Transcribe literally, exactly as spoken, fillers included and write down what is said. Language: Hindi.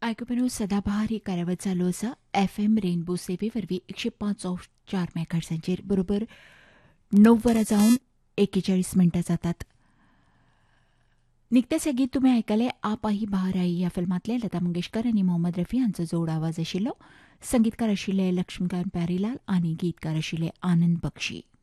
आयकुपेनो सदाबहार ही कार्यावळ चालू आसा एफ एम रेनबो सेवे वरवीं एकशे पांच चार मेगाहर्ट्झांचेर बरोबर णव वरां जावन एकेचाळीस मिनटां जातात. निकतेच हे गीत तुमी आयकले आप आई बहार आई ह्या फिल्मांतले लता मंगेशकर आनी मोहम्मद रफी हांचो जोड आवाज आशिल्लो. संगीतकार आशिल्ले लक्ष्मीकांत प्यारीलाल आनी गीतकार आशिल्ले आनंद बक्षी.